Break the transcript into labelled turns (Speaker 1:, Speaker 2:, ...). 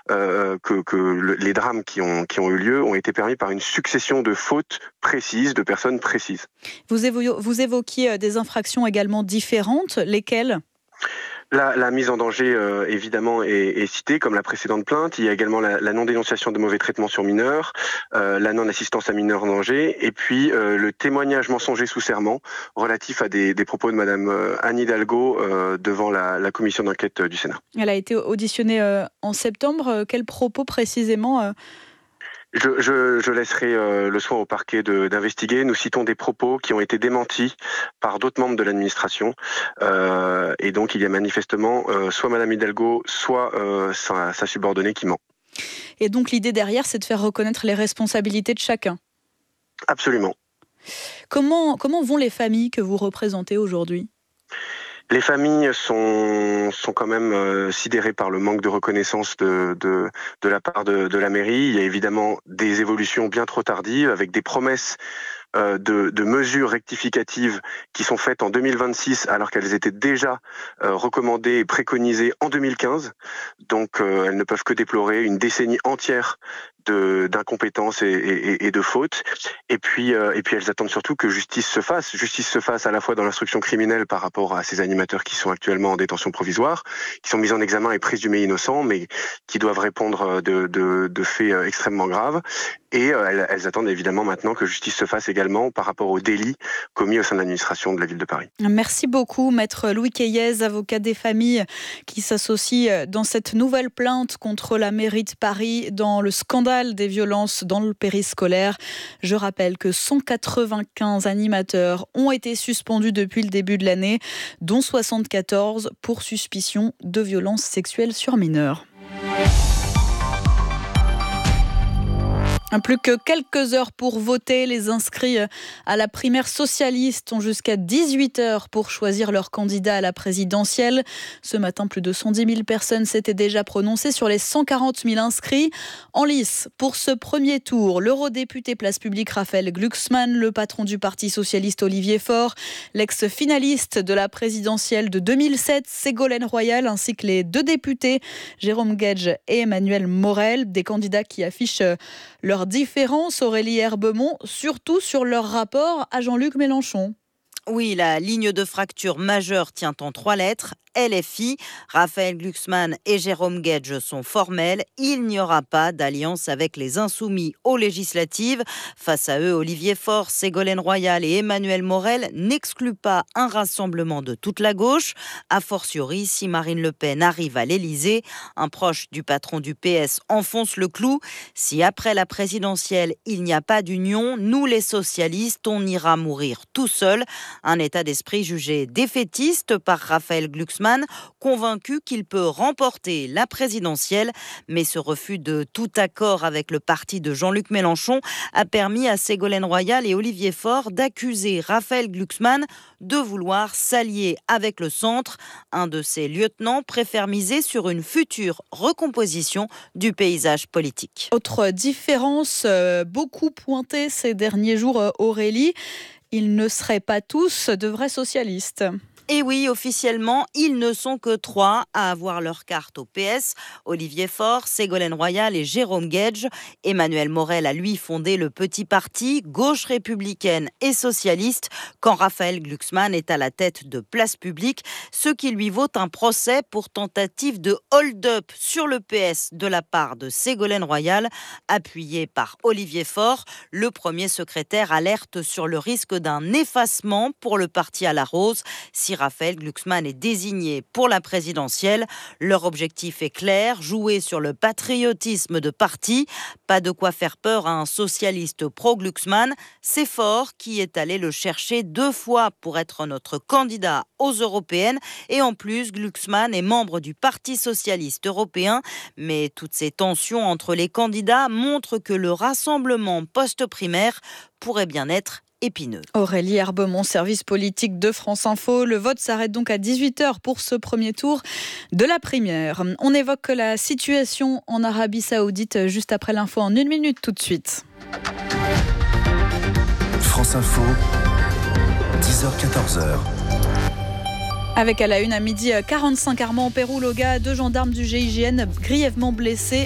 Speaker 1: les drames qui ont eu lieu ont été permis par une succession de fautes précises, de personnes précises.
Speaker 2: Vous évoquiez des infractions également différentes, lesquelles ?
Speaker 1: La mise en danger, évidemment, est citée comme la précédente plainte. Il y a également la non-dénonciation de mauvais traitements sur mineurs, la non-assistance à mineurs en danger, et puis le témoignage mensonger sous serment relatif à des propos de Madame Anne Hidalgo devant la commission d'enquête du Sénat.
Speaker 2: Elle a été auditionnée en septembre. Quels propos précisément
Speaker 1: Je laisserai le soin au parquet d'investiguer. Nous citons des propos qui ont été démentis par d'autres membres de l'administration. Et donc, il y a manifestement soit Madame Hidalgo, soit sa subordonnée qui ment.
Speaker 2: Et donc, l'idée derrière, c'est de faire reconnaître les responsabilités de chacun.
Speaker 1: Absolument.
Speaker 2: Comment vont les familles que vous représentez aujourd'hui ?
Speaker 1: Les familles sont quand même sidérées par le manque de reconnaissance de la part de la mairie. Il y a évidemment des évolutions bien trop tardives avec des promesses de mesures rectificatives qui sont faites en 2026 alors qu'elles étaient déjà recommandées et préconisées en 2015. Donc elles ne peuvent que déplorer une décennie entière d'incompétence et de fautes. Et puis elles attendent surtout que justice se fasse à la fois dans l'instruction criminelle par rapport à ces animateurs qui sont actuellement en détention provisoire, qui sont mis en examen et présumés innocents, mais qui doivent répondre de faits extrêmement graves. Et elles attendent évidemment maintenant que justice se fasse également par rapport aux délits commis au sein de l'administration de la ville de Paris.
Speaker 2: Merci beaucoup, maître Louis Keyez, avocat des familles qui s'associe dans cette nouvelle plainte contre la mairie de Paris dans le scandale des violences dans le périscolaire. Je rappelle que 195 animateurs ont été suspendus depuis le début de l'année, dont 74 pour suspicion de violences sexuelles sur mineurs. Plus que quelques heures pour voter. Les inscrits à la primaire socialiste ont jusqu'à 18h pour choisir leur candidat à la présidentielle. Ce matin, plus de 110 000 personnes s'étaient déjà prononcées sur les 140 000 inscrits. En lice, pour ce premier tour, l'eurodéputé Place Publique Raphaël Glucksmann, le patron du Parti socialiste Olivier Faure, l'ex-finaliste de la présidentielle de 2007 Ségolène Royal, ainsi que les deux députés Jérôme Guedj et Emmanuel Morel, des candidats qui affichent leur différence, Aurélie Herbemont, surtout sur leur rapport à Jean-Luc Mélenchon.
Speaker 3: Oui, la ligne de fracture majeure tient en 3 lettres. LFI, Raphaël Glucksmann et Jérôme Guedj sont formels. Il n'y aura pas d'alliance avec les Insoumis aux législatives. Face à eux, Olivier Faure, Ségolène Royal et Emmanuel Morel n'excluent pas un rassemblement de toute la gauche. A fortiori, si Marine Le Pen arrive à l'Élysée, un proche du patron du PS enfonce le clou. Si après la présidentielle, il n'y a pas d'union, nous les socialistes, on ira mourir tout seul. Un état d'esprit jugé défaitiste par Raphaël Glucksmann, convaincu qu'il peut remporter la présidentielle. Mais ce refus de tout accord avec le parti de Jean-Luc Mélenchon a permis à Ségolène Royal et Olivier Faure d'accuser Raphaël Glucksmann de vouloir s'allier avec le centre. Un de ses lieutenants préfère miser sur une future recomposition du paysage politique.
Speaker 2: Autre différence, beaucoup pointée ces derniers jours, Aurélie, ils ne seraient pas tous de vrais socialistes.
Speaker 3: Et oui, officiellement, ils ne sont que 3 à avoir leur carte au PS. Olivier Faure, Ségolène Royal et Jérôme Guedj. Emmanuel Morel a lui fondé le petit parti gauche républicaine et socialiste quand Raphaël Glucksmann est à la tête de Place Publique, ce qui lui vaut un procès pour tentative de hold-up sur le PS de la part de Ségolène Royal, appuyé par Olivier Faure. Le premier secrétaire alerte sur le risque d'un effacement pour le parti à la rose si Raphaël Glucksmann est désigné pour la présidentielle. Leur objectif est clair, jouer sur le patriotisme de parti. Pas de quoi faire peur à un socialiste pro-Glucksmann. C'est Faure qui est allé le chercher 2 fois pour être notre candidat aux européennes. Et en plus, Glucksmann est membre du Parti socialiste européen. Mais toutes ces tensions entre les candidats montrent que le rassemblement post-primaire pourrait bien être épineux.
Speaker 2: Aurélie Herbemont, service politique de France Info. Le vote s'arrête donc à 18h pour ce premier tour de la primaire. On évoque la situation en Arabie Saoudite juste après l'info en 1 minute tout de suite.
Speaker 4: France Info, 10h-14h.
Speaker 2: Avec à la une à midi 45 Armand Péroul-Oga, 2 gendarmes du GIGN grièvement blessés